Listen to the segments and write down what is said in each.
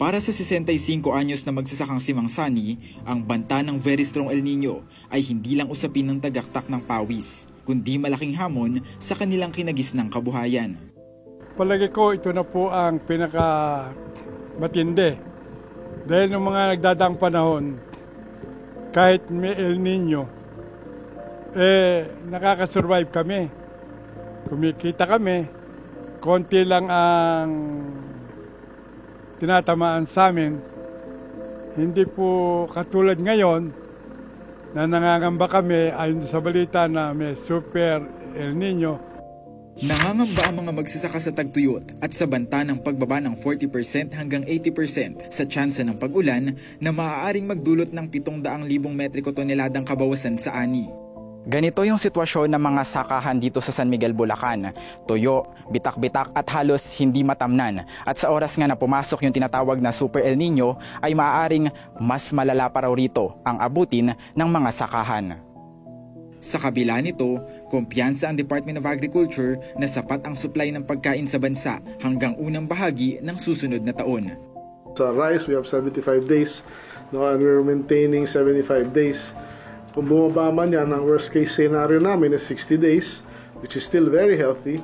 Para sa 65 anyos na magsasakang si Mang Sani, ang banta ng very strong El Nino ay hindi lang usapin ng tagaktak ng pawis, kundi malaking hamon sa kanilang kinagisnang kabuhayan. Palagi ko ito na po ang pinaka-matindi. Dahil ng mga nagdadaang panahon, kahit may El Nino, nakakasurvive kami. Kumikita kami, konti lang ang tinatamaan sa amin. Hindi po katulad ngayon na nangangamba kami ayon sa balita na may super El Nino. Nangangamba ang mga magsasaka sa tagtuyot at sa banta ng pagbaba ng 40% hanggang 80% sa tsansa ng pag-ulan na maaaring magdulot ng 700,000 metriko toneladang kabawasan sa ani. Ganito yung sitwasyon ng mga sakahan dito sa San Miguel, Bulacan. Tuyo, bitak-bitak at halos hindi matamnan. At sa oras nga na pumasok yung tinatawag na Super El Nino ay maaaring mas malala pa raw rito ang abutin ng mga sakahan. Sa kabila nito, kumpiyansa ang Department of Agriculture na sapat ang supply ng pagkain sa bansa hanggang unang bahagi ng susunod na taon. Sa rice, we have 75 days, no, and we're maintaining 75 days. Kung bumaba man yan, ang worst case scenario namin is 60 days, which is still very healthy.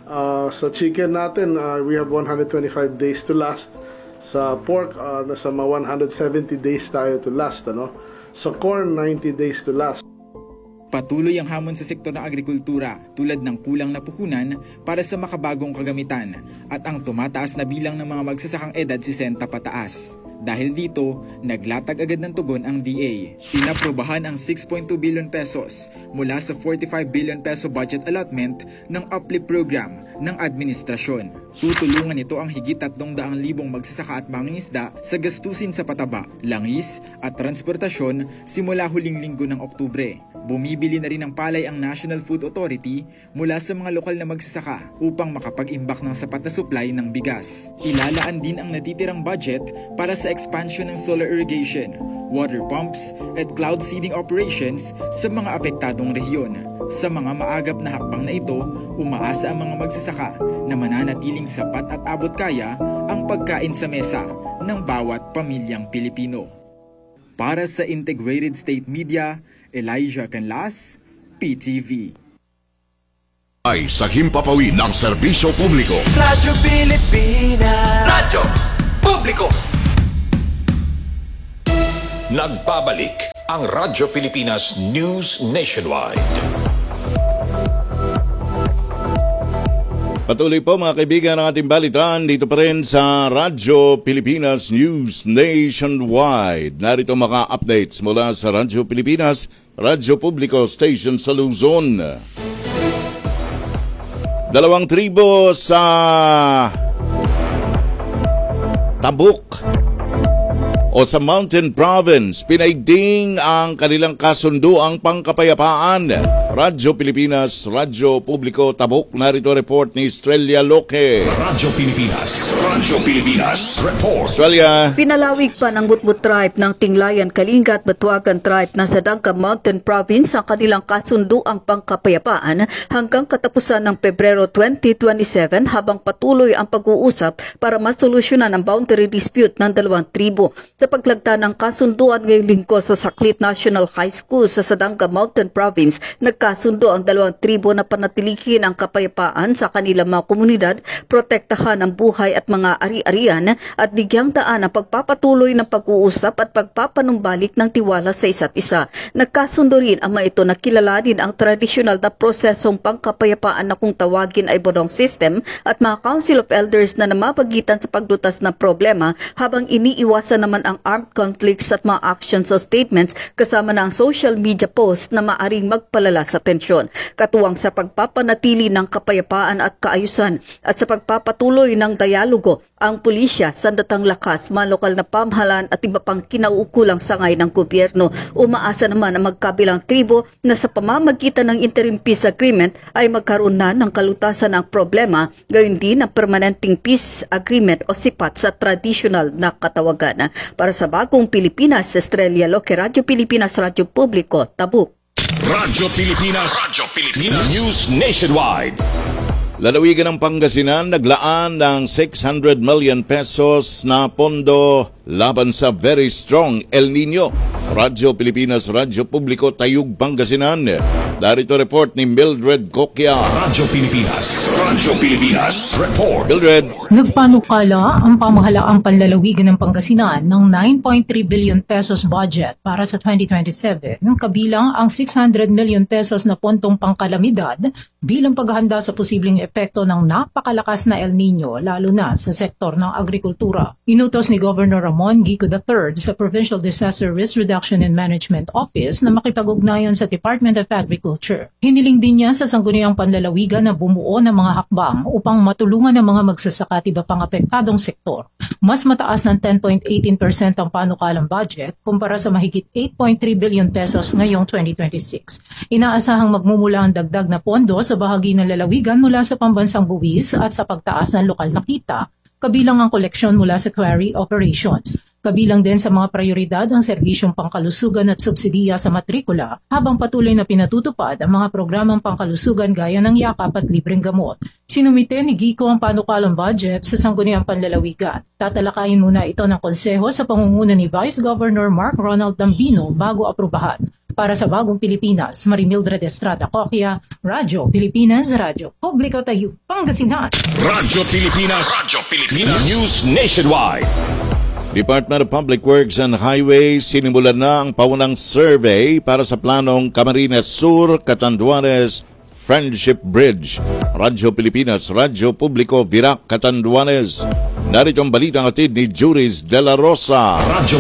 Sa chicken natin, we have 125 days to last. Sa pork, nasa mga 170 days tayo to last. Ano? Sa corn, 90 days to last. Patuloy ang hamon sa sektor ng agrikultura tulad ng kulang na puhunan para sa makabagong kagamitan at ang tumataas na bilang ng mga magsasakang edad 60 pataas. Dahil dito, naglatag agad ng tugon ang DA. Inaprobahan ang 6.2 billion pesos mula sa 45 billion peso budget allotment ng uplift program ng administrasyon. Tutulungan ito ang higit 300,000 magsasaka at mangingisda sa gastusin sa pataba, langis at transportasyon simula huling linggo ng Oktubre. Bumibili na rin ng palay ang National Food Authority mula sa mga lokal na magsasaka upang makapag-imbak ng sapat na supply ng bigas. Ilalaan din ang natitirang budget para sa expansion ng solar irrigation, water pumps at cloud seeding operations sa mga apektadong rehiyon. Sa mga maagap na hakbang na ito, umaasa ang mga magsasaka na mananatiling sapat at abot kaya ang pagkain sa mesa ng bawat pamilyang Pilipino. Para sa Integrated State Media, Elijah Canlas, PTV. Ay sa himpapawid ng serbisyo publiko. Radyo Pilipinas. Radyo Publiko. Nagbabalik ang Radyo Pilipinas News Nationwide. Patuloy po mga kaibigan ang ating balitaan dito pa rin sa Radyo Pilipinas News Nationwide. Narito mga updates mula sa Radyo Pilipinas, Radyo Publiko Station sa Luzon. 2 tribo sa Tabuk o sa Mountain Province, pinaigting ang kanilang kasunduang pangkapayapaan. Radyo Pilipinas, Radyo Publiko, Tabuk. Narito report ni Estrella Loque. Radyo Pilipinas, report. Estrella. Pinalawig pa ng Butbut Tribe ng Tinglayan, Kalinga at Batuagan Tribe na sa Dangka Mountain Province ang kanilang kasunduang pangkapayapaan hanggang katapusan ng Pebrero 2027 habang patuloy ang pag-uusap para masolusyonan ang boundary dispute ng dalawang tribo. Sa paglagda ng kasunduan ngayong linggo sa Saklit National High School sa Sadanga Mountain Province, nagkasundo ang dalawang tribo na panatilihin ang kapayapaan sa kanilang mga komunidad, protektahan ang buhay at mga ari-arian at bigyang daan ang pagpapatuloy ng pag-uusap at pagpapanumbalik ng tiwala sa isa't isa. Nagkasundo rin ang mga ito na kilalanin ang tradisyonal na prosesong pangkapayapaan na kung tawagin ay Bodong System at mga Council of Elders na namapagitan sa paglutas ng problema habang iniiwasan naman ang armed conflicts at mga actions o statements kasama na ang social media posts na maaring magpalala sa tensyon. Katuwang sa pagpapanatili ng kapayapaan at kaayusan at sa pagpapatuloy ng dialogo, ang pulisya, sandatang lakas, mga lokal na pamahalaan at iba pang kinauukulang sangay ng gobyerno. Umaasa naman ang magkabilang tribo na sa pamamagitan ng interim peace agreement ay magkaroon na ng kalutasan ng problema, gayon din ang permanenteng peace agreement o sipat sa traditional na katawagan. Para sa Bagong Pilipinas, Estrella Loque, Radyo Pilipinas, Radyo Publiko, Tabuk. Radyo Pilipinas News Nationwide. Lalawigan ng Pangasinan naglaan ng 600 million pesos na pondo laban sa very strong El Nino. Radyo Pilipinas, Radyo Publiko, Tayug, Pangasinan. Darito report ni Mildred Coquia. Radyo Pilipinas, report. Mildred. Nagpanukala ang pamahalaang panlalawigan ng Pangasinan ng 9.3 billion pesos budget para sa 2027, kabilang ang 600 million pesos na pontong pangkalamidad bilang paghahanda sa posibleng epekto ng napakalakas na El Nino, lalo na sa sektor ng agrikultura. Inutos ni Governor Ramon Gico III sa Provincial Disaster Risk Reduction and Management Office na makipag-ugnayan sa Department of Agriculture. Hiniling din niya sa sangguniang panlalawigan na bumuo ng mga hakbang upang matulungan ang mga magsasaka at iba pang apektadong sektor. Mas mataas ng 10.18% ang panukalang budget kumpara sa mahigit 8.3 billion pesos ngayong 2026. Inaasahang magmumula ang dagdag na pondo sa bahagi ng lalawigan mula sa pambansang buwis at sa pagtaas ng lokal na kita, kabilang ang koleksyon mula sa quarry operations. Kabilang din sa mga prioridad ang serbisyong pangkalusugan at subsidiya sa matrikula habang patuloy na pinatutupad ang mga programang pangkalusugan gaya ng yakap at libreng gamot. Sinumite ni Gico ang panukalang budget sa sangguniang panlalawigan. Tatalakayin muna ito ng konseho sa pangunguna ni Vice Governor Mark Ronald Tambino bago aprubahan. Para sa Bagong Pilipinas, Marimildred Estrada Coquia, Radyo Pilipinas, Radyo Publiko, Tayug, Pangasinan. Radyo Pilipinas, News Nationwide. Department of Public Works and Highways sinimulan na ang paunang survey para sa planong Camarines Sur, Catanduanes, Friendship Bridge. Radyo Pilipinas, Radyo Publiko, Virac, Catanduanes. Narito ang balitang atid ni Juris De La Rosa. Radyo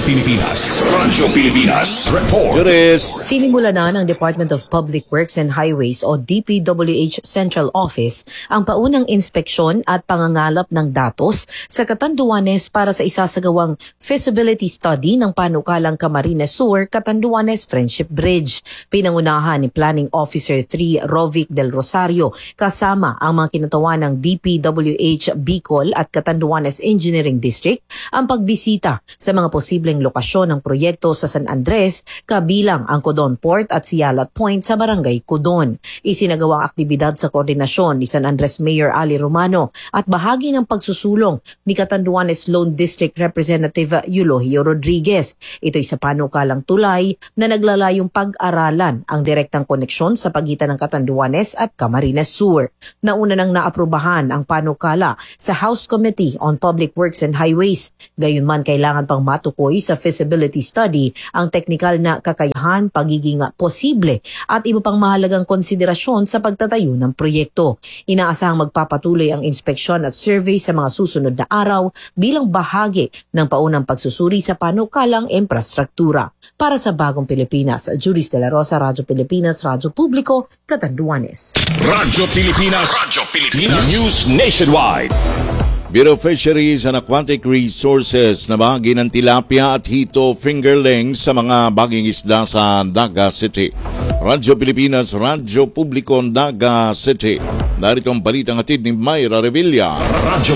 Pilipinas, report. Juris. Sinimula na ng Department of Public Works and Highways o DPWH Central Office ang paunang inspeksyon at pangangalap ng datos sa Catanduanes para sa isasagawang feasibility study ng panukalang Camarines Sur, Catanduanes Friendship Bridge. Pinangunahan ni Planning Officer 3 Rovic Del Rosario kasama ang mga kinatawa ng DPWH Bicol at Catanduanes Engineering District ang pagbisita sa mga posibleng lokasyon ng proyekto sa San Andres, kabilang ang Codon Port at Sialat Point sa Barangay Codon. Isinagawang aktibidad sa koordinasyon ni San Andres Mayor Ali Romano at bahagi ng pagsusulong ni Catanduanes Lone District Representative Eulogio Rodriguez. Ito'y sa panukalang tulay na naglalayong pag-aralan ang direktang koneksyon sa pagitan ng Catanduanes at Camarines Sur. Nauna nang naaprubahan ang panukala sa House Committee on Public Works and Highways. Gayunman kailangan pang matukoy sa feasibility study ang teknikal na kakayahan, pagiging posible at iba pang mahalagang konsiderasyon sa pagtatayo ng proyekto. Inaasahang magpapatuloy ang inspeksyon at survey sa mga susunod na araw bilang bahagi ng paunang pagsusuri sa panukalang infrastruktura. Para sa Bagong Pilipinas, Juris De La Rosa, Radyo Pilipinas, Radyo Publiko, Catanduanes. Radyo Pilipinas, News Nationwide. Bureau of Fisheries and Aquatic Resources na bahagi ng tilapia at hito fingerlings sa mga baging isda sa Naga City. Radyo Pilipinas, Radyo Publiko, Naga City. Narito ang balitang hatid ni Mayra Revilla. Radyo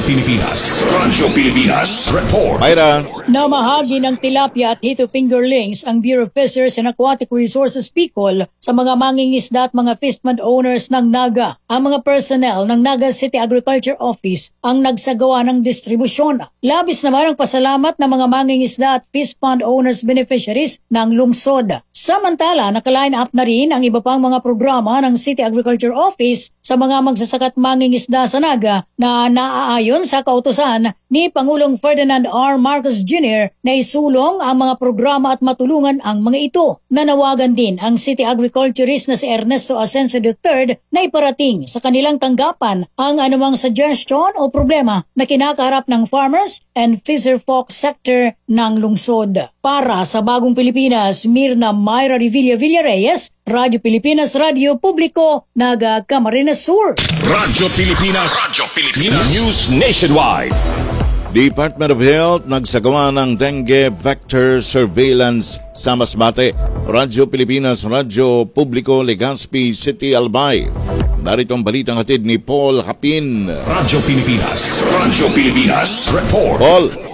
Pilipinas, report. Mayra. Namahagi ng tilapia at hito fingerlings ang Bureau of Fisheries and Aquatic Resources Bicol sa mga mangingisda at mga fishpond owners ng Naga. Ang mga personnel ng Naga City Agriculture Office ang nagsagawa ng distribusyon. Labis naman ang pasalamat ng mga mangingisda at fishpond owners beneficiaries ng lungsod. Samantala, nakaline up na rin ang iba pang mga programa ng City Agriculture Office sa mga magsasaka at mangingisda sa Naga na naaayon sa kautusan ni Pangulong Ferdinand R. Marcos Jr. na isulong ang mga programa at matulungan ang mga ito. Nanawagan din ang City Agriculturist na si Ernesto Asensio III na iparating sa kanilang tanggapan ang anumang suggestion o problema na kinakaharap ng farmers and fisherfolk sector ng lungsod. Para sa Bagong Pilipinas, Mirna Mayra Revilla Villarreyes, Radyo Pilipinas, Radyo Publiko, Naga, Camarines Sur. Radyo Pilipinas, News Nationwide. Department of Health nagsagawa ng dengue vector surveillance sa Masbate. Radyo Pilipinas, Radyo Publiko, Legazpi City, Albay. Narito ang balitang hatid ni Paul Hapin. Radyo Pilipinas, report. Paul.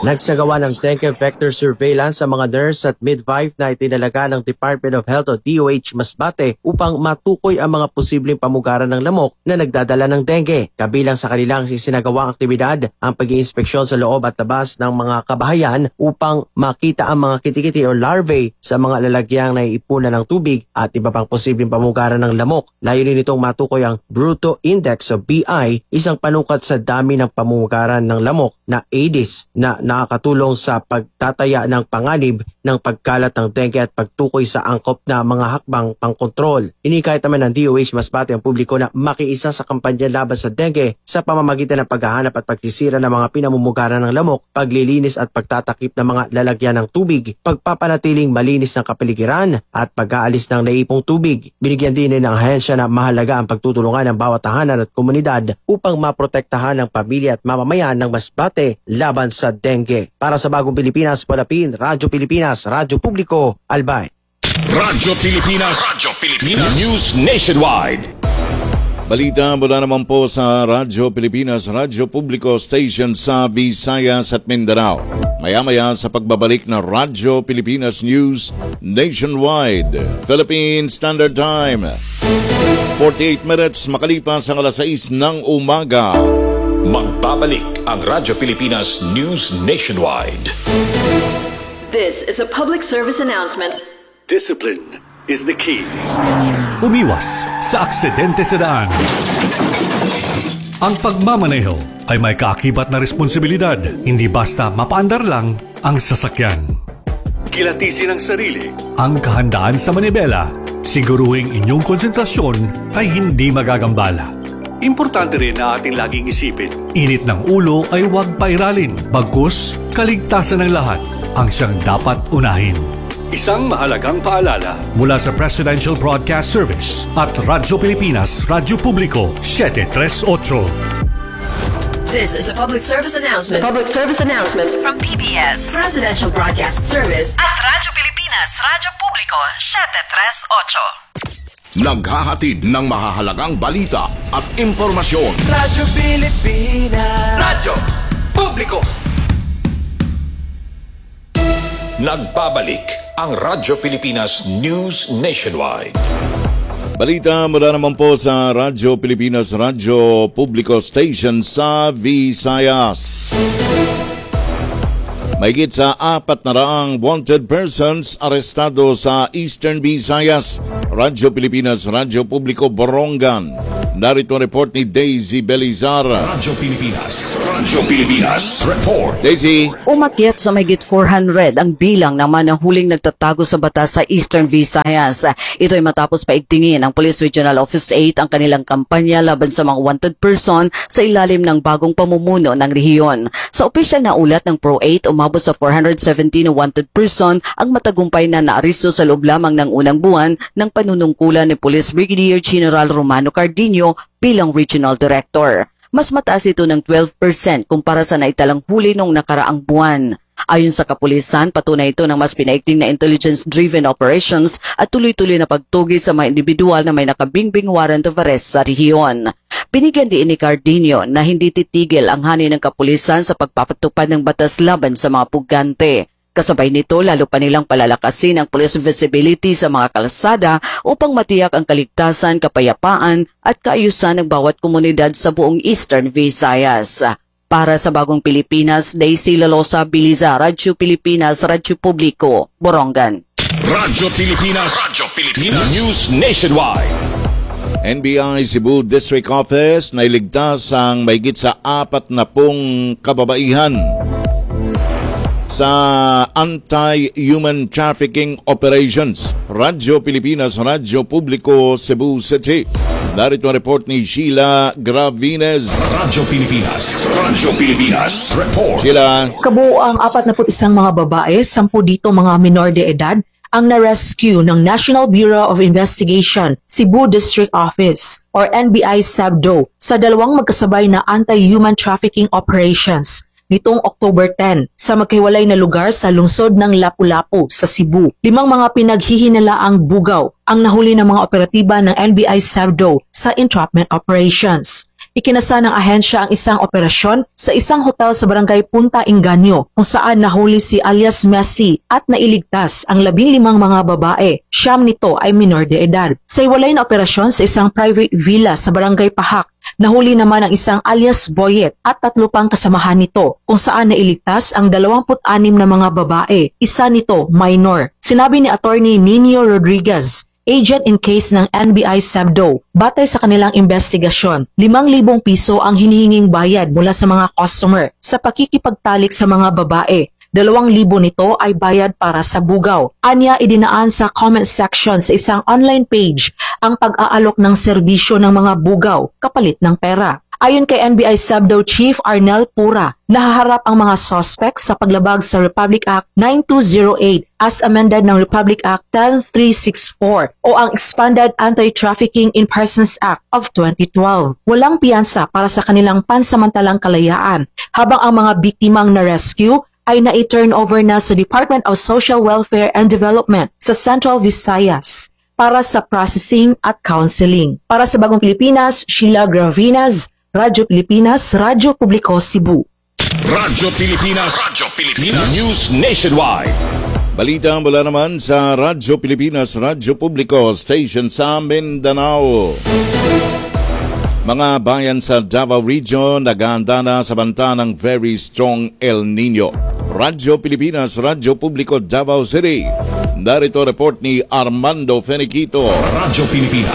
Nagsagawa ng dengue vector surveillance sa mga nurse at midwife na itinalaga ng Department of Health o DOH Masbate upang matukoy ang mga posibleng pamugaran ng lamok na nagdadala ng dengue. Kabilang sa kanilang isinagawang aktibidad ang pag-iinspeksyon sa loob at labas ng mga kabahayan upang makita ang mga kitikiti o larvae sa mga lalagyang naiipunan ng tubig at iba pang posibleng pamugaran ng lamok. Layunin nitong matukoy ang Bruto Index o BI, isang panukat sa dami ng pamugaran ng lamok na Aedes na nakakatulong sa pagtataya ng panganib ng pagkalat ng dengue at pagtukoy sa angkop na mga hakbang pangkontrol. Inikahit naman ng DOH Masbate ang publiko na makiisa sa kampanya laban sa dengue sa pamamagitan ng paghahanap at pagsisira ng mga pinamumugaran ng lamok, paglilinis at pagtatakip ng mga lalagyan ng tubig, pagpapanatiling malinis ng kapaligiran at pag-aalis ng naipong tubig. Binigyan din ng ahensya na mahalaga ang pagtutulungan ng bawat tahanan at komunidad upang maprotektahan ng pamilya at mamamayan ng Masbate laban sa dengue. Para sa Bagong Pilipinas, Palapin, Radyo Pilipinas, Radyo Publiko, Albay. Radyo Pilipinas, News Nationwide. Balita mula naman po sa Radyo Pilipinas, Radyo Publiko Station sa Visayas at Mindanao. Maya-maya sa pagbabalik na Radyo Pilipinas News Nationwide. Philippine Standard Time. 48 minutes makalipas ang alas 6 ng umaga. Magbabalik ang Radyo Pilipinas News Nationwide. This is a public service announcement. Discipline is the key. Umiwas sa aksidente sa daan. Ang pagmamaneho ay may kaakibat na responsibilidad, hindi basta mapaandar lang ang sasakyan. Kilatisin ang sarili, ang kahandaan sa manibela, siguruhing inyong konsentrasyon ay hindi magagambala. Importante rin na ating laging isipin, init ng ulo ay huwag pairalin, bagkus kaligtasan ng lahat ang siyang dapat unahin. Isang mahalagang paalala mula sa Presidential Broadcast Service at Radyo Pilipinas, Radyo Publiko, 738. This is a public service announcement. Public service announcement From PBS, Presidential Broadcast Service at Radyo Pilipinas, Radyo Publiko, 738. Naghahatid ng mahahalagang balita at impormasyon. Radyo Pilipinas, Radyo Publiko. Nagbabalik ang Radyo Pilipinas News Nationwide. Balita mula naman po sa Radyo Pilipinas, Radyo Publiko Station sa Visayas. Mahigit sa 400 wanted persons arestado sa Eastern Visayas. Radyo Pilipinas, Radyo Publiko, Borongan. Narito ang report ni Daisy Belizar. Radyo Pilipinas Report. Daisy. Umakyat sa mahigit 400 ang bilang ng manahuling nagtatago sa batas sa Eastern Visayas. Ito ay matapos paigtingin ng Police Regional Office 8 ang kanilang kampanya laban sa mga wanted person sa ilalim ng bagong pamumuno ng rehiyon. Sa opisyal na ulat ng Pro 8, umabot sa 417 na wanted person ang matagumpay na naaresto sa loob lamang ng unang buwan ng panunungkulan ni Police Brigadier General Romano Cardino bilang Regional Director. Mas mataas ito ng 12% kumpara sa naitalang huli noong nakaraang buwan. Ayon sa kapulisan, patunay ito ng mas pinaigting na intelligence-driven operations at tuloy-tuloy na pagtugi sa mga individual na may nakabingbing warrant of arrest sa rehiyon. Binigyan din ni Cardino na hindi titigil ang hani ng kapulisan sa pagpapatupad ng batas laban sa mga pugante. Kasabay nito, lalo pa nilang palalakasin ang police visibility sa mga kalsada upang matiyak ang kaligtasan, kapayapaan at kaayusan ng bawat komunidad sa buong Eastern Visayas. Para sa Bagong Pilipinas, Daisy Lalosa Biliza, Radyo Pilipinas, Radyo Publiko, Borongan. Radyo Pilipinas News Nationwide. NBI Cebu District Office na iligtas ang mahigit sa 40 kababaihan sa anti-human trafficking operations. Radyo Pilipinas, Radyo Publiko, Cebu City. Narito ang report ni Sheila Gravines. Radyo Pilipinas Report. Sheila. Kabuoang 41 mga babae, 10 dito mga minor de edad, ang na-rescue ng National Bureau of Investigation, Cebu District Office or NBI SABDO sa dalawang magkasabay na anti-human trafficking operations nitong October 10 sa magkahiwalay na lugar sa lungsod ng Lapu-Lapu sa Cebu. 5 mga pinaghihinalaang bugaw ang nahuli ng mga operatiba ng NBI SABDO sa entrapment operations. Ikinasa ng ahensya ang isang operasyon sa isang hotel sa barangay Punta Inganyo kung saan nahuli si alias Messi at nailigtas ang 15 mga babae. 9 nito ay minor de edad. Sa iwalay na operasyon sa isang private villa sa barangay Pahak, nahuli naman ang isang alias Boyet at 3 pang kasamahan nito kung saan nailigtas ang 26 na mga babae. Isa nito minor. Sinabi ni Attorney Nino Rodriguez, agent in case ng NBI SEBDO, batay sa kanilang investigasyon, 5,000 piso ang hinihinging bayad mula sa mga customer sa pakikipagtalik sa mga babae. 2,000 nito ay bayad para sa bugaw. Anya idinaan sa comment section sa isang online page ang pag-aalok ng serbisyo ng mga bugaw kapalit ng pera. Ayon kay NBI SEBDO Chief Arnel Pura, nahaharap ang mga suspects sa paglabag sa Republic Act 9208 as amended ng Republic Act 10364 o ang Expanded Anti-Trafficking in Persons Act of 2012. Walang piyansa para sa kanilang pansamantalang kalayaan, habang ang mga biktimang na-rescue ay na-turn over na sa Department of Social Welfare and Development sa Central Visayas para sa processing at counseling. Para sa Bagong Pilipinas, Sheila Gravinas, Radyo Pilipinas, Radyo Publiko, Cebu. Radyo Pilipinas, News Nationwide. Balita mula naman sa Radyo Pilipinas, Radyo Publiko, station sa Mindanao. Mga bayan sa Davao Region naghahanda na sa banta ng very strong El Nino. Radyo Pilipinas, Radyo Publiko, Davao City. Narito report ni Armando Feniquito. Radyo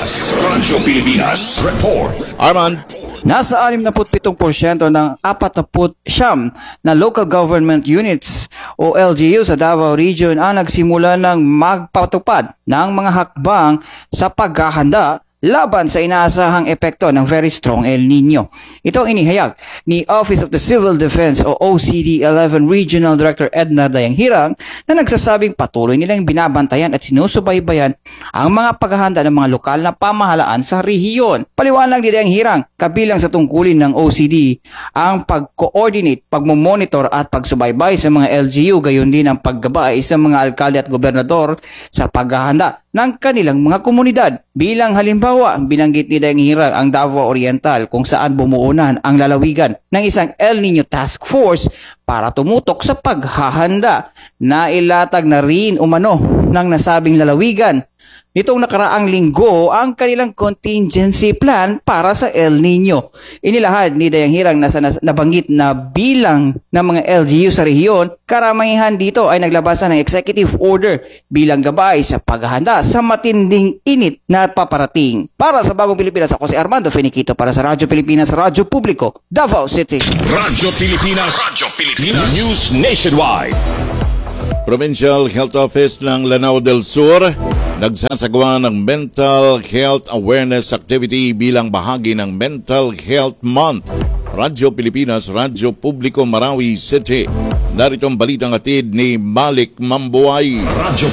Pilipinas, report. Armand. Nasa 67% ng 49 na local government units o LGU sa Davao Region ang nagsimula ng magpatupad ng mga hakbang sa paghahanda laban sa inaasahang epekto ng very strong El Nino. Ito ang inihayag ni Office of the Civil Defense o OCD 11 Regional Director Edna Dayanghirang na nagsasabing patuloy nilang binabantayan at sinusubaybayan ang mga paghahanda ng mga lokal na pamahalaan sa rehiyon. Paliwanag ni Dayanghirang, kabilang sa tungkulin ng OCD ang pag-coordinate, pagmomonitor at pagsubaybay sa mga LGU, gayon din ang paggabay sa mga alkalde at gobernador sa paghahanda ng kanilang mga komunidad. Bilang halimbawa, binanggit ni Dayanghirang ang Davao Oriental kung saan bumuunan ang lalawigan ng isang El Nino Task Force para tumutok sa paghahanda. Nailatag na rin umano ng nasabing lalawigan nitong nakaraang linggo ang kanilang contingency plan para sa El Nino. Inilahad ni Dayanghirang na nabanggit na bilang ng mga LGU sa rehiyon, karamihan dito ay naglabasan ng executive order bilang gabay sa paghahanda sa matinding init na paparating. Para sa Bagong Pilipinas, ako si Armando Feniquito para sa Radyo Pilipinas, Radyo Publiko, Davao City. Radyo Pilipinas, News Nationwide. Provincial Health Office ng Lanao del Sur nagsasagawa ng Mental Health Awareness Activity bilang bahagi ng Mental Health Month. Radyo Pilipinas, Radyo Publiko, Marawi City. Narito ang balitang atid ni Malik Mambuay. Radyo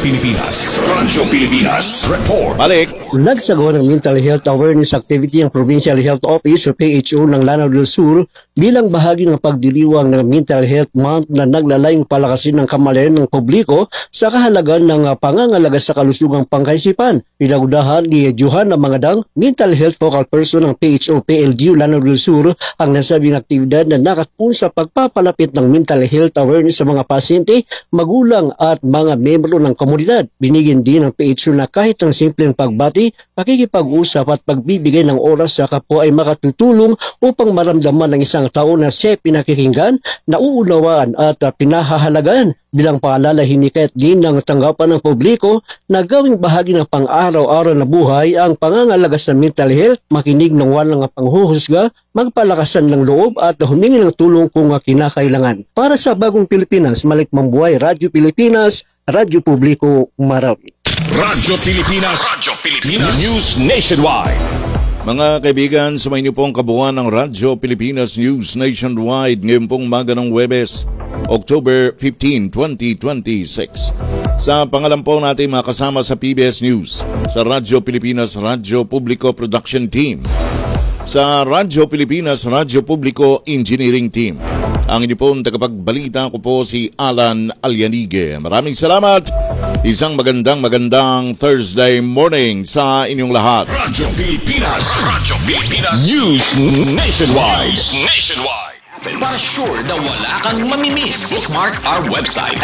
Pilipinas, report. Malik. Nagsagawa ng Mental Health Awareness Activity ang Provincial Health Office o PHO ng Lanao del Sur bilang bahagi ng pagdiriwang ng Mental Health Month na naglalayong palakasin ng kamalayan ng publiko sa kahalagan ng pangangalaga sa kalusugang pangkaisipan. Pinaudahan ni Johanna Mangadang, Mental Health Focal Person ng PHO PLGU Lanao del Sur, ang nasabing aktibidad na nakatpon sa pagpapalapit ng mental health awareness sa mga pasyente, magulang at mga membro ng komunidad. Binigyan din ng PHO na kahit ang simpleng pagbati, pakikipag-usap at pagbibigay ng oras sa kapwa ay makatutulong upang maramdaman ng isang tao na siya pinakikinggan, nauunawaan at pinahahalagan. Bilang paalala, hinikayat din ng tanggapan ng publiko na gawing bahagi ng pang-araw-araw na buhay ang pangangalaga sa mental health, makinig ng walang panghuhusga, magpalakasan ng loob at humingi ng tulong kung kinakailangan. Para sa Bagong Pilipinas, Malik Mambuay, Radyo Pilipinas, Radyo Publiko, Marawi. Radyo Pilipinas, News Nationwide. Mga kaibigan, sumayin niyo pong kabuuan ng Radyo Pilipinas News Nationwide ngayon pong maga ng Huwebes, October 15, 2026. Sa pangalan po natin mga kasama sa PBS News, sa Radyo Pilipinas Radyo Publiko Production Team, sa Radyo Pilipinas Radyo Publiko Engineering Team. Ang inyo pong tagapagbalita ko po si Alan Alyanige. Maraming salamat. Isang magandang Thursday morning sa inyong lahat. Radyo Pilipinas News Nationwide. Para sure na wala kang mamimiss, bookmark our website